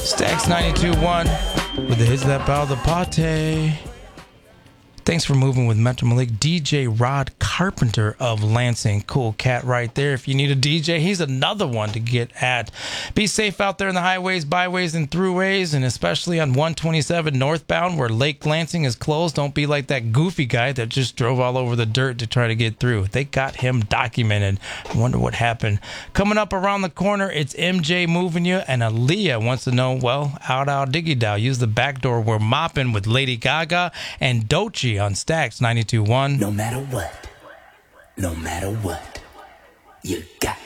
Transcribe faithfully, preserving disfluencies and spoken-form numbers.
Stax ninety-two point one with the Hits That Bow the Pate. Thanks for moving with Metro Malik. D J Rod Carpenter of Lansing. Cool cat right there. If you need a D J, he's another one to get at. Be safe out there in the highways, byways, and throughways, and especially on one twenty-seven northbound where Lake Lansing is closed. Don't be like that goofy guy that just drove all over the dirt to try to get through. They got him documented. I wonder what happened. Coming up around the corner, it's M J moving you, and Aaliyah wants to know, well, out, out, diggy dow. Use the back door. We're mopping with Lady Gaga and Doechii on Stax ninety-two point one. No matter what, no matter what, you got